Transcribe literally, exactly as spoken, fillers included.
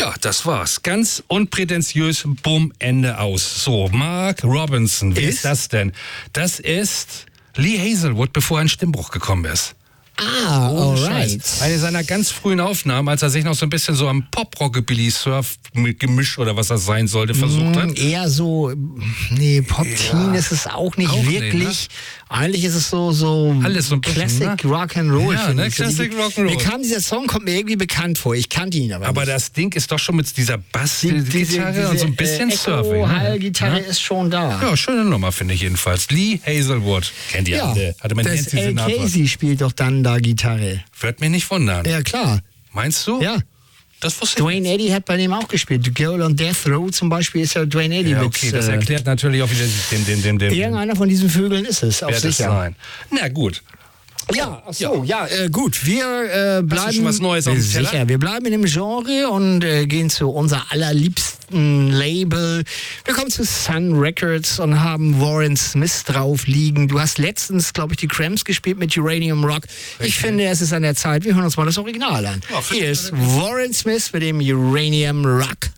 Ja, das war's. Ganz unprätentiös, bumm, Ende aus. So, Mark Robinson, wer ist, ist das denn? Das ist Lee Hazelwood, bevor er in Stimmbruch gekommen ist. Ah, oh, alright. Eine seiner ganz frühen Aufnahmen, als er sich noch so ein bisschen so am Pop-Rockabilly-Surf-Gemisch oder was das sein sollte, versucht hat. Eher so, nee, Pop-Teen ja, ist es auch nicht auch wirklich. Nicht, ne? Eigentlich ist es so, so, Alles so ein Classic bisschen, ne? Rock'n'Roll. Ja, ne? Classic Rock'n'Roll. Mir kam dieser Song, kommt mir irgendwie bekannt vor. Ich kannte ihn aber, aber nicht. Aber das Ding ist doch schon mit dieser Bass-Gitarre und so ein bisschen äh, Surfing. Die Hall-Gitarre ja? ist schon da. Ja, schöne Nummer, finde ich jedenfalls. Lee Hazelwood. Kennt ihr ja, alle. Hatte man das Al Casey spielt doch dann da Gitarre. Wird mich nicht wundern. Ja, klar. Meinst du? Ja. Das wusste Dwayne Eddy hat bei dem auch gespielt. The Girl on Death Row zum Beispiel ist ja Dwayne Eddy ja, mit. Okay, das erklärt natürlich auch wieder dem, dem, dem, dem. Irgendeiner von diesen Vögeln ist es, auf sicher. Sein. Na gut. Ja, ach so, ja, ja äh, gut. Wir äh, bleiben. Hast du schon was Neues auf dem Teller? Sicher, wir bleiben in dem Genre und äh, gehen zu unser allerliebsten Label. Wir kommen zu Sun Records und haben Warren Smith drauf liegen. Du hast letztens, glaube ich, die Cramps gespielt mit Uranium Rock. Richtig. Ich finde, es ist an der Zeit. Wir hören uns mal das Original an. Ja, hier ist Warren Smith mit dem Uranium Rock.